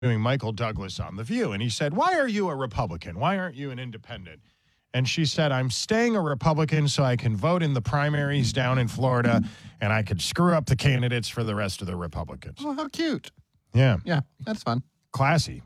Michael Douglas on The View, and he said, "Why are you a Republican? Why aren't you an independent?" And she said, "I'm staying a Republican so I can vote in the primaries down in Florida, and I could screw up the candidates for the rest of the Republicans." Oh, how cute. Yeah. Yeah, that's fun. Classy.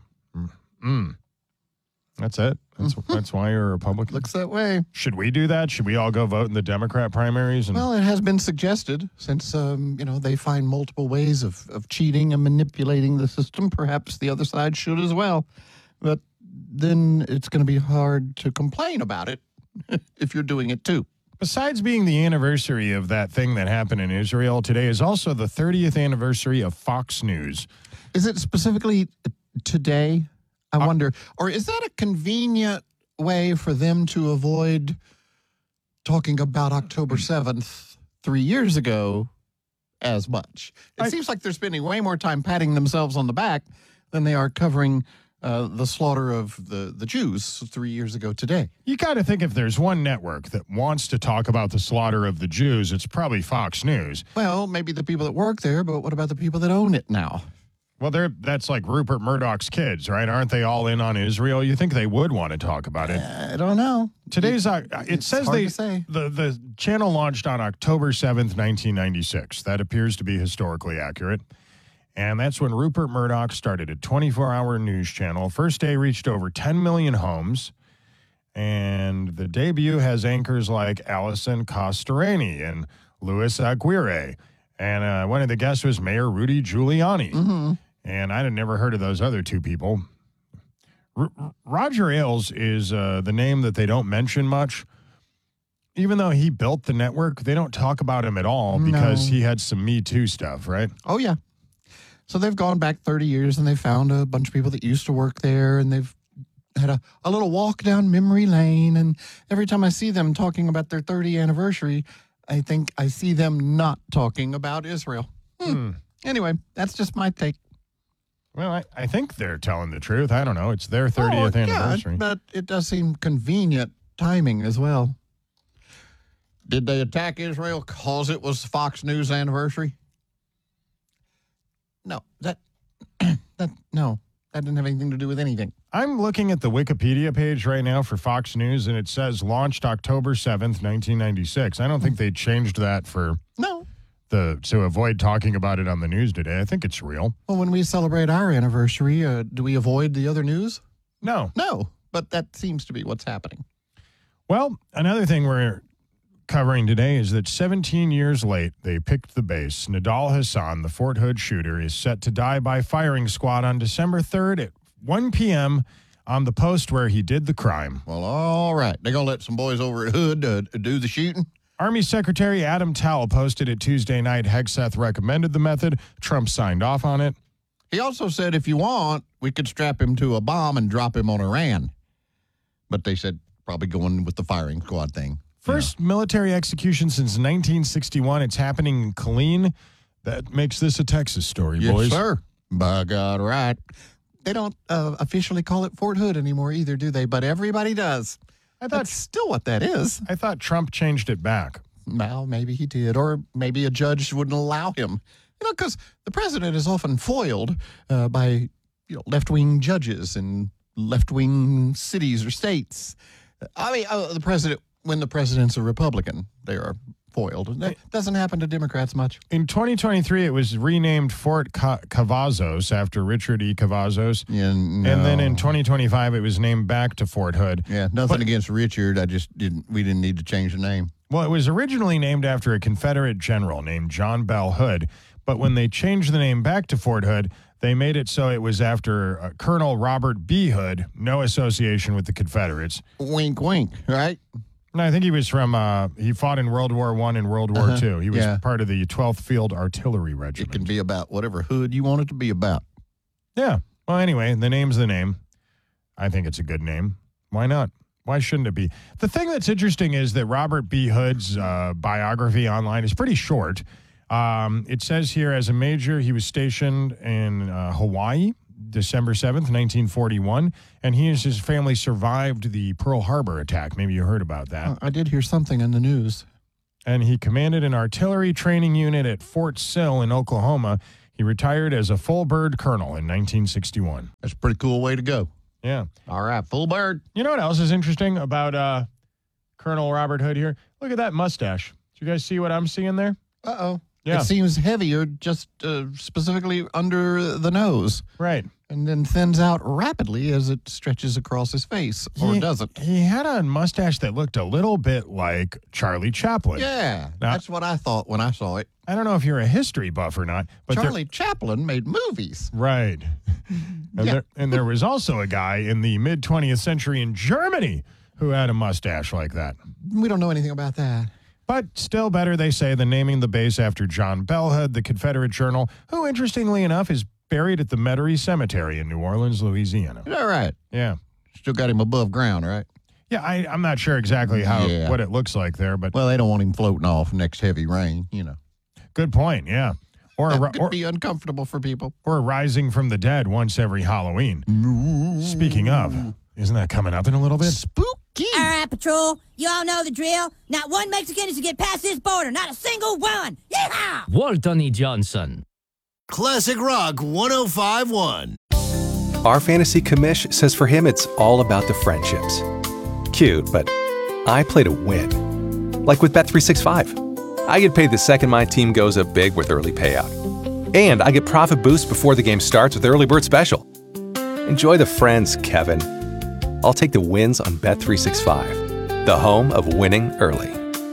That's it. That's why you're a Republican. Looks that way. Should we do that? Should we all go vote in the Democrat primaries? Well, it has been suggested since, they find multiple ways of cheating and manipulating the system. Perhaps the other side should as well. But then it's going to be hard to complain about it if you're doing it too. Besides being the anniversary of that thing that happened in Israel, today is also the 30th anniversary of Fox News. Is it specifically today? I wonder. Or is that a convenient way for them to avoid talking about October 7th 3 years ago as much? It seems like they're spending way more time patting themselves on the back than they are covering the slaughter of the Jews 3 years ago today. You got to think if there's one network that wants to talk about the slaughter of the Jews, it's probably Fox News. Well, maybe the people that work there, but what about the people that own it now? Well, that's like Rupert Murdoch's kids, right? Aren't they all in on Israel? You think they would want to talk about it? I don't know. Today's it says the channel launched on October 7th, 1996. That appears to be historically accurate. And that's when Rupert Murdoch started a 24-hour news channel. First day reached over 10 million homes. And the debut has anchors like Allison Costarani and Louis Aguirre. And one of the guests was Mayor Rudy Giuliani. Mm-hmm. And I had never heard of those other two people. Roger Ailes is the name that they don't mention much. Even though he built the network, they don't talk about him at all because he had some Me Too stuff, right? Oh, yeah. So they've gone back 30 years and they found a bunch of people that used to work there, and they've had a little walk down memory lane. And every time I see them talking about their 30th anniversary, I think I see them not talking about Israel. Anyway, that's just my take. Well, I think they're telling the truth. I don't know. It's their 30th anniversary. Yeah, but it does seem convenient timing as well. Did they attack Israel because it was Fox News anniversary? No, that didn't have anything to do with anything. I'm looking at the Wikipedia page right now for Fox News, and it says launched October 7th, 1996. I don't think they changed that to avoid talking about it on the news today. I think it's real. Well, when we celebrate our anniversary, do we avoid the other news? No. No, but that seems to be what's happening. Well, another thing we're covering today is that 17 years late, they picked the base. Nidal Hassan, the Fort Hood shooter, is set to die by firing squad on December 3rd at 1 p.m. on the post where he did the crime. Well, all right. They're going to let some boys over at Hood do the shooting? Army Secretary Adam Towle posted it Tuesday night. Hegseth recommended the method. Trump signed off on it. He also said, if you want, we could strap him to a bomb and drop him on Iran. But they said probably going with the firing squad thing. First military execution since 1961. It's happening in Killeen. That makes this a Texas story, boys. Yes, sir. By God, right. They don't officially call it Fort Hood anymore either, do they? But everybody does. That's still what that is. I thought Trump changed it back. Well, maybe he did. Or maybe a judge wouldn't allow him. Because the president is often foiled by left-wing judges in left-wing cities or states. I mean, the president, when the president's a Republican, they are foiled. That doesn't happen to Democrats much. In 2023, it was renamed Fort Cavazos after Richard E. Cavazos. Yeah, no. And then in 2025, it was named back to Fort Hood. Yeah, nothing against Richard. We didn't need to change the name. Well, it was originally named after a Confederate general named John Bell Hood. But when they changed the name back to Fort Hood, they made it so it was after Colonel Robert B. Hood, no association with the Confederates. Wink, wink, right? No, I think he was from, he fought in World War I and World War II. He was part of the 12th Field Artillery Regiment. It can be about whatever hood you want it to be about. Yeah. Well, anyway, the name's the name. I think it's a good name. Why not? Why shouldn't it be? The thing that's interesting is that Robert B. Hood's biography online is pretty short. It says here, as a major, he was stationed in Hawaii, December 7th, 1941, and he and his family survived the Pearl Harbor attack. Maybe you heard about that. I did hear something in the news. And he commanded an artillery training unit at Fort Sill in Oklahoma. He retired as a full bird colonel in 1961. That's a pretty cool way to go. Yeah. All right, full bird. You know what else is interesting about Colonel Robert Hood here? Look at that mustache. Do you guys see what I'm seeing there? Uh-oh. Yeah. It seems heavier just specifically under the nose. Right. And then thins out rapidly as it stretches across his face, or doesn't. He had a mustache that looked a little bit like Charlie Chaplin. Yeah, Now, that's what I thought when I saw it. I don't know if you're a history buff or not, but Charlie Chaplin made movies. Right. And there was also a guy in the mid-20th century in Germany who had a mustache like that. We don't know anything about that. But still better, they say, than naming the base after John Bell Hood, the Confederate general, who, interestingly enough, is buried at the Metairie Cemetery in New Orleans, Louisiana. Is that right? Yeah. Still got him above ground, right? Yeah, I'm not sure exactly what it looks like there, but... Well, they don't want him floating off next heavy rain, you know. Good point, yeah. That could be uncomfortable for people. Or rising from the dead once every Halloween. Speaking of, isn't that coming up in a little bit? Spooky. All right, Patrol. You all know the drill. Not one Mexican is to get past this border. Not a single one. Yeehaw! Walton E. Johnson. Classic Rock 105.1. Our fantasy commish says for him it's all about the friendships. Cute, but I play to win. Like with Bet365. I get paid the second my team goes up big with early payout. And I get profit boost before the game starts with Early Bird Special. Enjoy the friends, Kevin. I'll take the wins on Bet365, the home of winning early.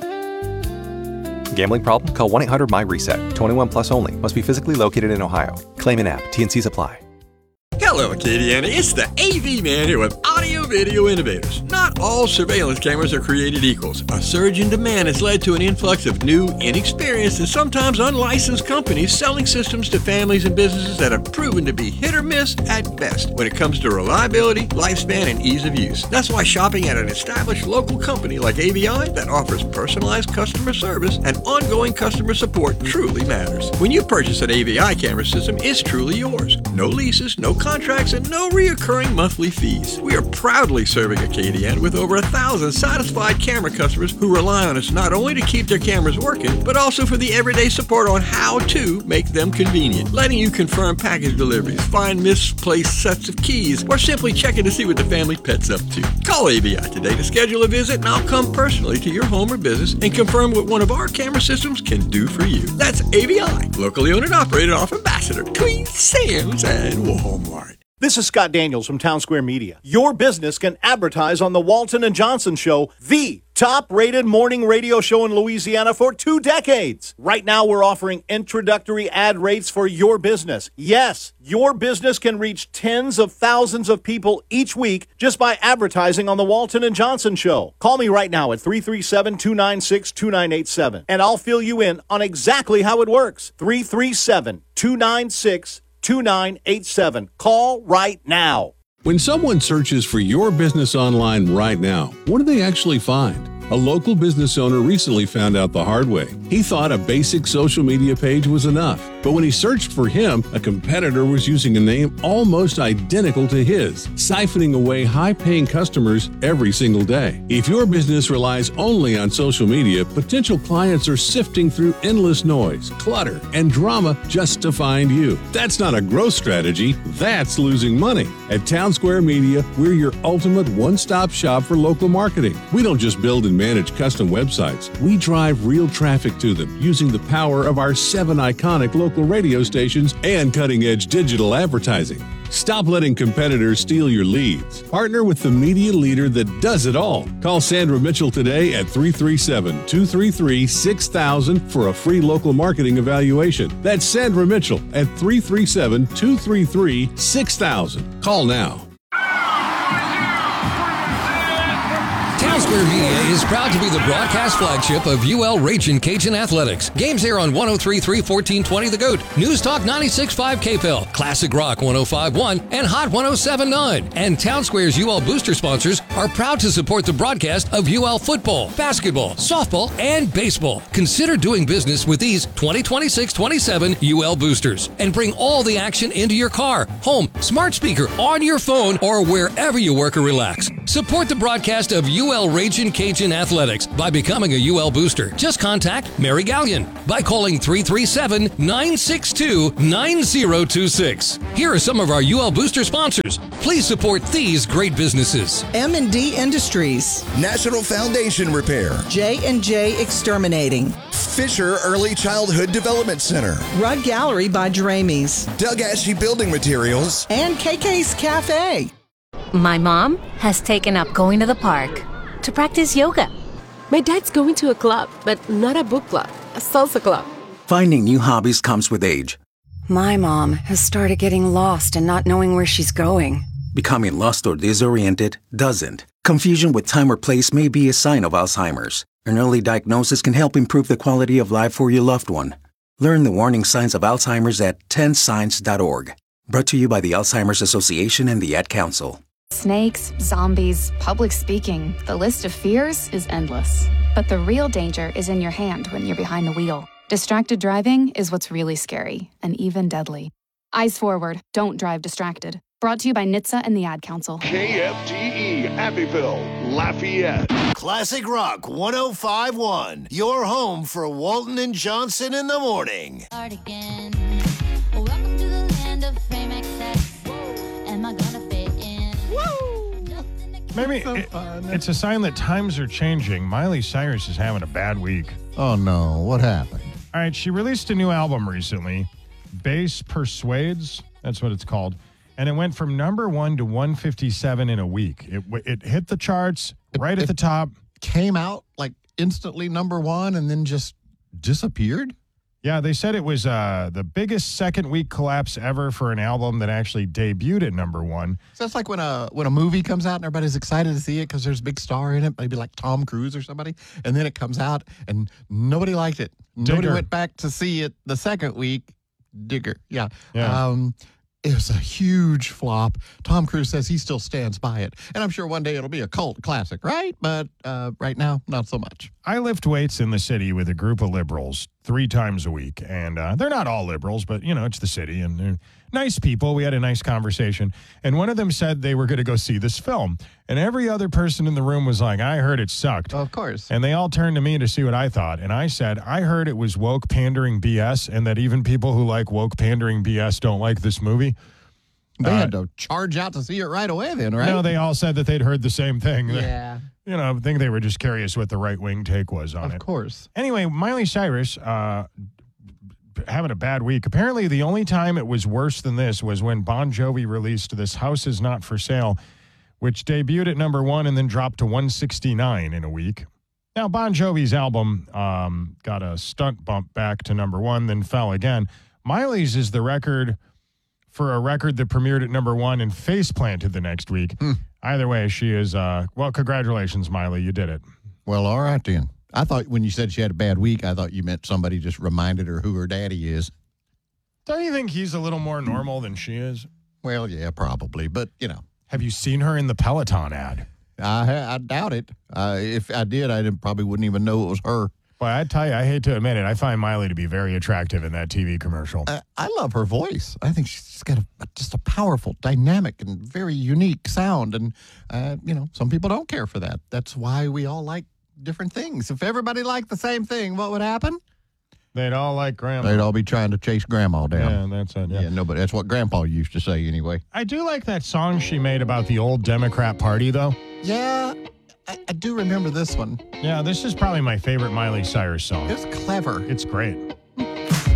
Gambling problem? Call 1-800-MY-RESET. 21 plus only. Must be physically located in Ohio. Claim in app. T&Cs apply. Hello, Acadiana. It's the AV Man here with Audio Video Innovators. Not all surveillance cameras are created equals. A surge in demand has led to an influx of new, inexperienced, and sometimes unlicensed companies selling systems to families and businesses that have proven to be hit or miss at best when it comes to reliability, lifespan, and ease of use. That's why shopping at an established local company like AVI that offers personalized customer service and ongoing customer support truly matters. When you purchase an AVI camera system, it's truly yours. No leases, no contracts, and no reoccurring monthly fees. We are proudly serving Acadiana with over 1,000 satisfied camera customers who rely on us not only to keep their cameras working, but also for the everyday support on how to make them convenient, letting you confirm package deliveries, find misplaced sets of keys, or simply checking to see what the family pet's up to. Call AVI today to schedule a visit, and I'll come personally to your home or business and confirm what one of our camera systems can do for you. That's AVI, locally owned and operated off Ambassador, Queen Sam's, and Walmart. This is Scott Daniels from Town Square Media. Your business can advertise on the Walton and Johnson Show, the top-rated morning radio show in Louisiana for 2 decades. Right now, we're offering introductory ad rates for your business. Yes, your business can reach tens of thousands of people each week just by advertising on the Walton and Johnson Show. Call me right now at 337-296-2987, and I'll fill you in on exactly how it works. 337-296-2987. Call right now. When someone searches for your business online right now, what do they actually find? A local business owner recently found out the hard way. He thought a basic social media page was enough, but when he searched for him, a competitor was using a name almost identical to his, siphoning away high-paying customers every single day. If your business relies only on social media, potential clients are sifting through endless noise, clutter, and drama just to find you. That's not a growth strategy, that's losing money. At Town Square Media, we're your ultimate one-stop shop for local marketing. We don't just build and manage custom websites. We drive real traffic to them using the power of our 7 iconic local radio stations and cutting-edge digital advertising. Stop letting competitors steal your leads. Partner with the media leader that does it all. Call Sandra Mitchell today at 337-233-6000 for a free local marketing evaluation. That's Sandra Mitchell at 337-233-6000. Call now. Town Square Media is proud to be the broadcast flagship of UL Ragin' Cajun Athletics. Games here on 103.3 1420 The Goat, News Talk 96.5 KPEL, Classic Rock 105.1, and Hot 107.9. And Town Square's UL booster sponsors are proud to support the broadcast of UL football, basketball, softball, and baseball. Consider doing business with these 2026-27 UL boosters and bring all the action into your car, home, smart speaker, on your phone, or wherever you work or relax. Support the broadcast of UL Ragin' Cajun Athletics by becoming a UL booster. Just contact Mary Gallion by calling 337-962-9026. Here are some of our UL booster sponsors. Please support these great businesses. M&D Industries, National Foundation Repair, J&J Exterminating, Fisher Early Childhood Development Center, Rug Gallery by Dramies, Doug Ashley Building Materials, and KK's Cafe. My mom has taken up going to the park to practice yoga. My dad's going to a club, but not a book club, a salsa club. Finding new hobbies comes with age. My mom has started getting lost and not knowing where she's going. Becoming lost or disoriented doesn't. Confusion with time or place may be a sign of Alzheimer's. An early diagnosis can help improve the quality of life for your loved one. Learn the warning signs of Alzheimer's at 10signs.org. Brought to you by the Alzheimer's Association and the Ad Council. Snakes, zombies, public speaking. The list of fears is endless. But the real danger is in your hand when you're behind the wheel. Distracted driving is what's really scary and even deadly. Eyes forward. Don't drive distracted. Brought to you by NHTSA and the Ad Council. KFTE, Abbeville, Lafayette. Classic Rock 105.1. Your home for Walton and Johnson in the morning. Welcome to the land of fame excess. Am I gonna fit in? Maybe it's a sign that times are changing. Miley Cyrus is having a bad week. Oh, no. What happened? All right, she released a new album recently, Bass Persuades. That's what it's called. And it went from number 1 to 157 in a week. It hit the charts right at the top. Came out like instantly number 1 and then just disappeared? Yeah, they said it was the biggest second-week collapse ever for an album that actually debuted at number 1. So it's like when a movie comes out and everybody's excited to see it because there's a big star in it, maybe like Tom Cruise or somebody, and then it comes out and nobody liked it. Nobody went back to see it the second week. Digger, yeah. It was a huge flop. Tom Cruise says he still stands by it. And I'm sure one day it'll be a cult classic, right? But right now, not so much. I lift weights in the city with a group of liberals 3 times a week. And they're not all liberals, but, you know, it's the city. And they're nice people. We had a nice conversation. And one of them said they were going to go see this film. And every other person in the room was like, I heard it sucked. Of course. And they all turned to me to see what I thought. And I said, I heard it was woke pandering BS and that even people who like woke pandering BS don't like this movie. They had to charge out to see it right away then, right? No, they all said that they'd heard the same thing. Yeah. You know, I think they were just curious what the right-wing take was on it. Of course. Anyway, Miley Cyrus having a bad week. Apparently, the only time it was worse than this was when Bon Jovi released This House Is Not For Sale, which debuted at number 1 and then dropped to 169 in a week. Now, Bon Jovi's album got a stunt bump back to number 1, then fell again. Miley's is the record for a record that premiered at number 1 and face-planted the next week. Either way, she is, well, congratulations, Miley. You did it. Well, all right, then. I thought when you said she had a bad week, I thought you meant somebody just reminded her who her daddy is. Don't you think he's a little more normal than she is? Well, yeah, probably. But, you know. Have you seen her in the Peloton ad? I doubt it. If I did, I probably wouldn't even know it was her. Well, I tell you, I hate to admit it, I find Miley to be very attractive in that TV commercial. I love her voice. I think she's got just a powerful, dynamic, and very unique sound. And, you know, some people don't care for that. That's why we all like different things. If everybody liked the same thing, what would happen? They'd all like Grandma. They'd all be trying to chase Grandma down. Yeah, that's it. Yeah, nobody. That's what Grandpa used to say anyway. I do like that song she made about the old Democrat Party, though. Yeah, I do remember this one. Yeah, this is probably my favorite Miley Cyrus song. It's clever. It's great.